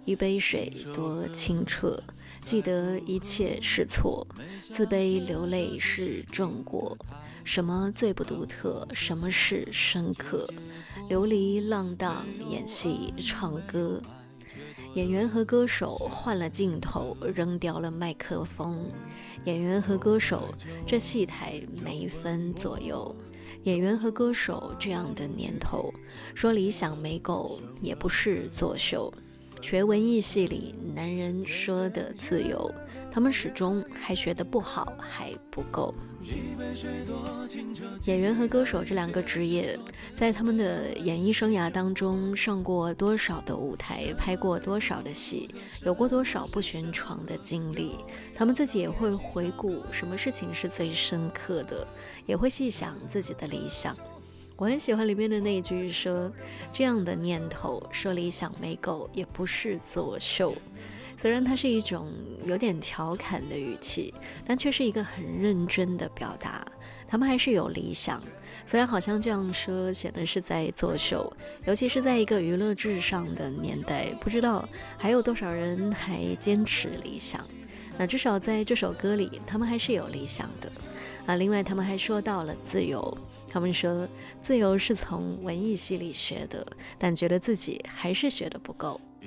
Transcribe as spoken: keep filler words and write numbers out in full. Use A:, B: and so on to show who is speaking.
A: 一杯水多清澈，记得一切是错，自卑流泪是正果。什么最不独特，什么是深刻？流离浪荡，演戏唱歌。演员和歌手换了镜头，扔掉了麦克风。演员和歌手，这戏台没分左右。演员和歌手这样的年头，说理想没够也不是作秀。学文艺戏里男人说的自由，他们始终还学得不好，还不够。演员和歌手这两个职业，在他们的演艺生涯当中上过多少的舞台，拍过多少的戏，有过多少不寻常的经历，他们自己也会回顾什么事情是最深刻的，也会细想自己的理想。我很喜欢里面的那句说，这样的念头说理想没够也不是作秀。虽然它是一种有点调侃的语气，但却是一个很认真的表达。他们还是有理想，虽然好像这样说显得是在作秀，尤其是在一个娱乐至上的年代，不知道还有多少人还坚持理想。那至少在这首歌里，他们还是有理想的啊。另外他们还说到了自由，他们说自由是从文艺系里学的，但觉得自己还是学得不够。